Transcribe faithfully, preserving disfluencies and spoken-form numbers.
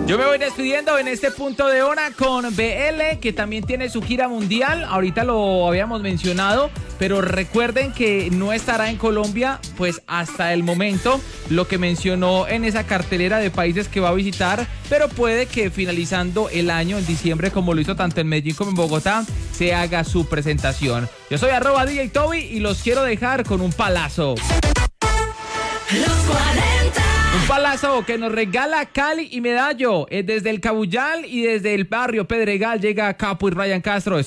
Yo me voy despidiendo en este punto de hora con B L, que también tiene su gira mundial. Ahorita lo habíamos mencionado, pero recuerden que no estará en Colombia, pues hasta el momento, lo que mencionó en esa cartelera de países que va a visitar, pero puede que finalizando el año, en diciembre, como lo hizo tanto en Medellín como en Bogotá, se haga su presentación. Yo soy arroba D J Toby y los quiero dejar con un palazo. Los cuarenta. Un palazo que nos regala Cali y Medallo. Eh, desde el Cabullal y desde el barrio Pedregal llega Capo y Ryan Castro. Eso